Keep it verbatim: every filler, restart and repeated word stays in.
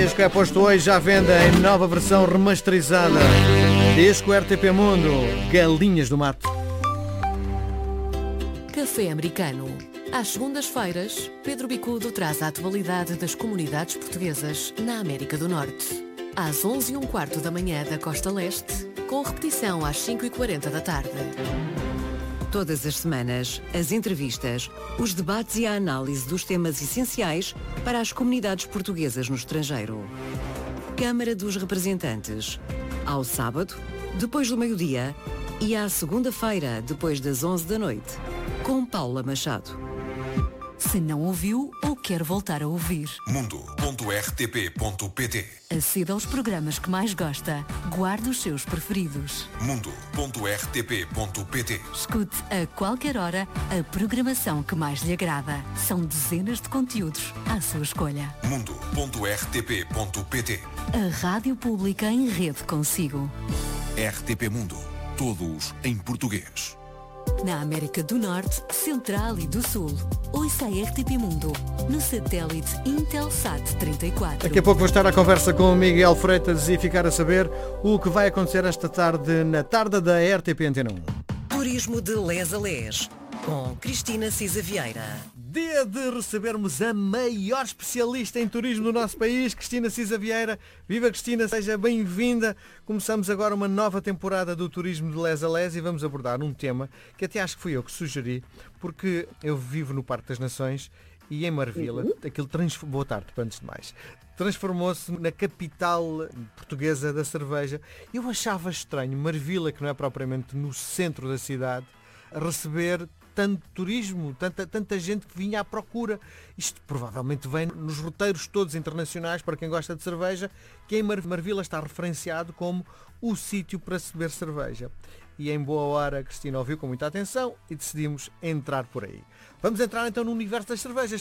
disco é posto hoje à venda em nova versão remasterizada. Disco R T P Mundo, Galinhas do Mato. Café Americano. Às segundas-feiras, Pedro Bicudo traz a atualidade das comunidades portuguesas na América do Norte. Às onze e um quarto da manhã da Costa Leste, com repetição às cinco e quarenta da tarde. Todas as semanas, as entrevistas, os debates e a análise dos temas essenciais para as comunidades portuguesas no estrangeiro. Câmara dos Representantes. Ao sábado, depois do meio-dia, e à segunda-feira, depois das onze da noite, com Paula Machado. Se não ouviu ou quer voltar a ouvir, mundo ponto r t p ponto p t. aceda aos programas que mais gosta, guarde os seus preferidos. mundo ponto r t p ponto p t. Escute a qualquer hora a programação que mais lhe agrada. São dezenas de conteúdos à sua escolha. mundo ponto r t p ponto p t. A rádio pública em rede consigo. R T P Mundo. Todos em português. Na América do Norte, Central e do Sul. Ouça a R T P Mundo no satélite Intelsat trinta e quatro. Daqui a pouco vou estar à conversa com o Miguel Freitas e ficar a saber o que vai acontecer esta tarde na tarde da R T P Antena um. Turismo de Les a Les, com Cristina Cisa Vieira. Dia de recebermos a maior especialista em turismo do nosso país, Cristina Cisa Vieira. Viva Cristina, seja bem-vinda. Começamos agora uma nova temporada do Turismo de Les a Les e vamos abordar um tema que até acho que fui eu que sugeri, porque eu vivo no Parque das Nações e em Marvila, uhum. aquilo transformou... Boa tarde, antes de mais. Transformou-se na capital portuguesa da cerveja. Eu achava estranho Marvila, que não é propriamente no centro da cidade, receber tanto turismo, tanta, tanta gente que vinha à procura. Isto provavelmente vem nos roteiros todos internacionais para quem gosta de cerveja, que em Mar- Marvila está referenciado como o sítio para se beber cerveja. E em boa hora, Cristina ouviu com muita atenção e decidimos entrar por aí. Vamos entrar então no universo das cervejas.